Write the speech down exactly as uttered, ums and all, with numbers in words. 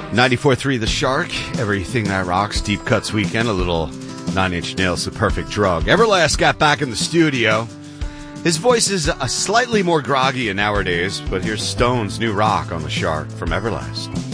ninety-four point three The Shark, Everything That Rocks, Deep Cuts Weekend, a little Nine Inch Nails, The Perfect Drug. Everlast got back in the studio. His voice is a slightly more groggy nowadays, but here's Stone's new rock on The Shark from Everlast.